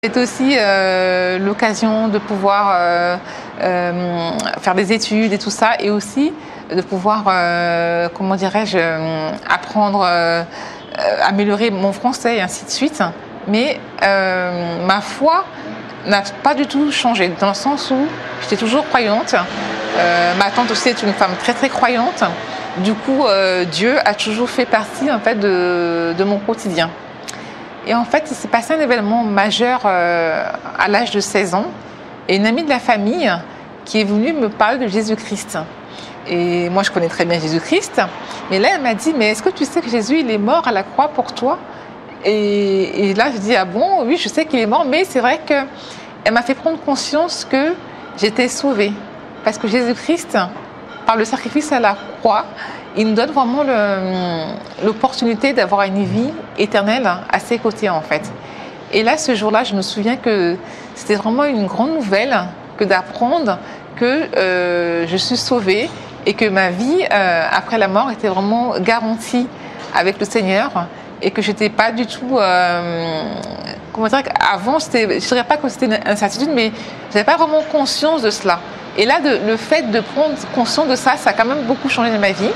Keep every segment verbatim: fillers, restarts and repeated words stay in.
C'est aussi euh, l'occasion de pouvoir euh, euh, faire des études et tout ça, et aussi de pouvoir, euh, comment dirais-je, apprendre, euh, améliorer mon français et ainsi de suite. Mais euh, ma foi n'a pas du tout changé, dans le sens où j'étais toujours croyante. Euh, ma tante aussi est une femme très très croyante. Du coup, euh, Dieu a toujours fait partie en fait de, de mon quotidien. Et en fait, il s'est passé un événement majeur euh, à l'âge de seize ans. Et une amie de la famille qui est venue me parler de Jésus-Christ. Et moi, je connais très bien Jésus-Christ. Mais là, elle m'a dit, mais est-ce que tu sais que Jésus, il est mort à la croix pour toi ? et, et là, je dis, ah bon, oui, je sais qu'il est mort. Mais c'est vrai qu'elle m'a fait prendre conscience que j'étais sauvée. Parce que Jésus-Christ, par le sacrifice à la croix, il nous donne vraiment le, l'opportunité d'avoir une vie éternelle à ses côtés, en fait. Et là, ce jour-là, je me souviens que c'était vraiment une grande nouvelle que d'apprendre que euh, je suis sauvée et que ma vie euh, après la mort était vraiment garantie avec le Seigneur et que je n'étais pas du tout... Euh, comment dire, avant, c'était, je ne dirais pas que c'était une incertitude, mais je n'avais pas vraiment conscience de cela. Et là, de, le fait de prendre conscience de ça, ça a quand même beaucoup changé dans ma vie.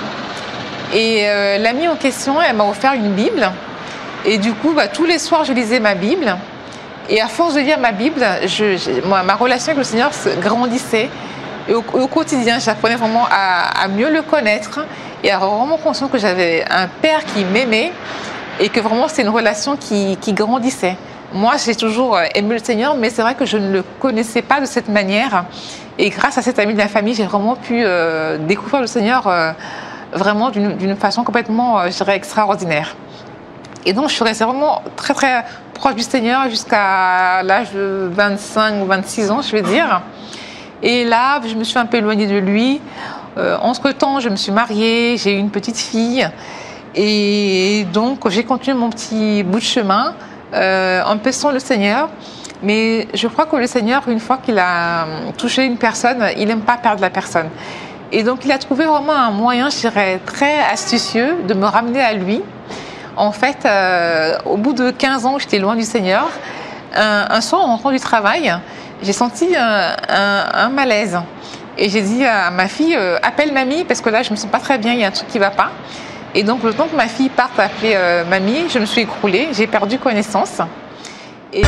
Et euh, l'amie en question, elle m'a offert une Bible. Et du coup, bah, tous les soirs, je lisais ma Bible. Et à force de lire ma Bible, je, je, moi, ma relation avec le Seigneur se grandissait. Et au, au quotidien, j'apprenais vraiment à, à mieux le connaître et à avoir vraiment conscience que j'avais un Père qui m'aimait et que vraiment, c'était une relation qui, qui grandissait. Moi, j'ai toujours aimé le Seigneur, mais c'est vrai que je ne le connaissais pas de cette manière. Et grâce à cette amie de la famille, j'ai vraiment pu euh, découvrir le Seigneur euh, vraiment d'une, d'une façon complètement, euh, je dirais, extraordinaire. Et donc, je suis restée vraiment très, très proche du Seigneur jusqu'à l'âge de vingt-cinq ou vingt-six ans, je vais dire. Et là, je me suis un peu éloignée de lui. Euh, entre-temps, je me suis mariée, j'ai eu une petite fille. Et donc, j'ai continué mon petit bout de chemin euh, en paissant le Seigneur. Mais je crois que le Seigneur, une fois qu'il a touché une personne, il n'aime pas perdre la personne. Et donc, il a trouvé vraiment un moyen, je dirais, très astucieux de me ramener à lui. En fait, euh, au bout de quinze ans, j'étais loin du Seigneur. Un, un soir, en rentrant du travail, j'ai senti un, un, un malaise. Et j'ai dit à ma fille, euh, appelle mamie, parce que là, je ne me sens pas très bien, il y a un truc qui ne va pas. Et donc, le temps que ma fille parte appeler euh, mamie, je me suis écroulée, j'ai perdu connaissance.